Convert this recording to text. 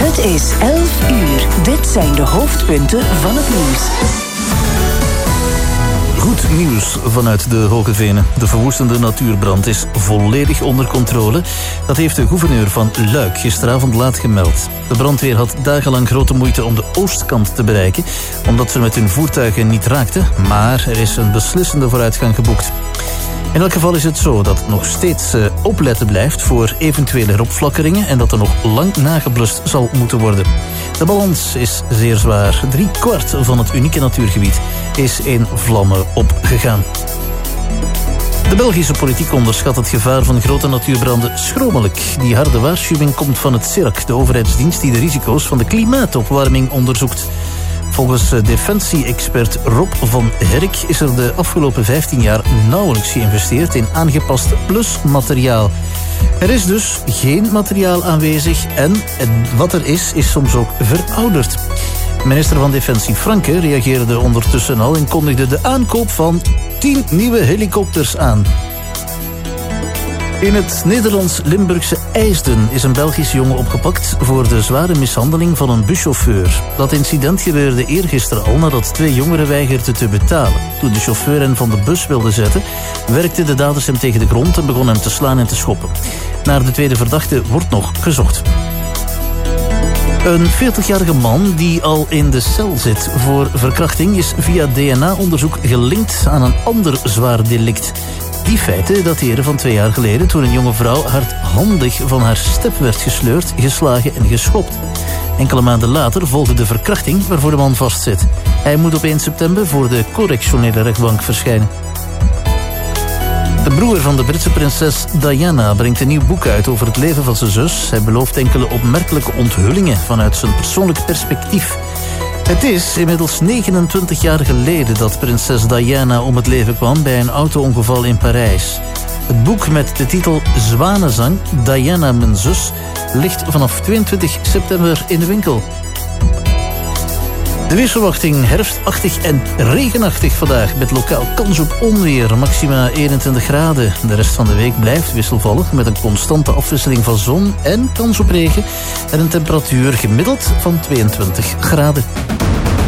Het is 11 uur. Dit zijn de hoofdpunten van het nieuws. Goed nieuws vanuit de Hoge Venen. De verwoestende natuurbrand is volledig onder controle. Dat heeft de gouverneur van Luik gisteravond laat gemeld. De brandweer had dagenlang grote moeite om de oostkant te bereiken, omdat ze met hun voertuigen niet raakten, maar er is een beslissende vooruitgang geboekt. In elk geval is het zo dat het nog steeds opletten blijft voor eventuele heropflakkeringen en dat er nog lang nageblust zal moeten worden. De balans is zeer zwaar. 3/4 van het unieke natuurgebied is in vlammen opgegaan. De Belgische politiek onderschat het gevaar van grote natuurbranden schromelijk. Die harde waarschuwing komt van het CIRAC, de overheidsdienst die de risico's van de klimaatopwarming onderzoekt. Volgens defensie-expert Rob van Herk is er de afgelopen 15 jaar nauwelijks geïnvesteerd in aangepast plusmateriaal. Er is dus geen materiaal aanwezig en wat er is soms ook verouderd. Minister van Defensie Franke reageerde ondertussen al en kondigde de aankoop van 10 nieuwe helikopters aan. In het Nederlands-Limburgse IJsden is een Belgisch jongen opgepakt voor de zware mishandeling van een buschauffeur. Dat incident gebeurde eergisteren al nadat 2 jongeren weigerden te betalen. Toen de chauffeur hen van de bus wilde zetten, werkten de daders hem tegen de grond en begonnen hem te slaan en te schoppen. Naar de tweede verdachte wordt nog gezocht. Een 40-jarige man die al in de cel zit voor verkrachting is via DNA-onderzoek gelinkt aan een ander zwaar delict. Die feiten dateren van 2 jaar geleden toen een jonge vrouw hardhandig van haar step werd gesleurd, geslagen en geschopt. Enkele maanden later volgde de verkrachting waarvoor de man vastzit. Hij moet op 1 september voor de correctionele rechtbank verschijnen. De broer van de Britse prinses Diana brengt een nieuw boek uit over het leven van zijn zus. Hij belooft enkele opmerkelijke onthullingen vanuit zijn persoonlijk perspectief. Het is inmiddels 29 jaar geleden dat prinses Diana om het leven kwam bij een auto-ongeval in Parijs. Het boek met de titel Zwanenzang, Diana mijn zus, ligt vanaf 22 september in de winkel. De weersverwachting herfstachtig en regenachtig vandaag met lokaal kans op onweer, maxima 21 graden. De rest van de week blijft wisselvallig met een constante afwisseling van zon en kans op regen en een temperatuur gemiddeld van 22 graden.